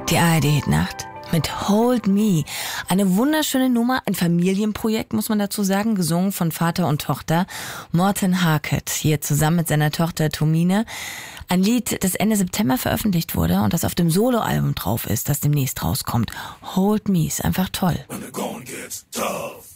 Die ARD-Hitnacht mit Hold Me. Eine wunderschöne Nummer, ein Familienprojekt, muss man dazu sagen, gesungen von Vater und Tochter. Morten Harket, hier zusammen mit seiner Tochter Tomine. Ein Lied, das Ende September veröffentlicht wurde und das auf dem Soloalbum drauf ist, das demnächst rauskommt. Hold Me ist einfach toll. When the going gets tough.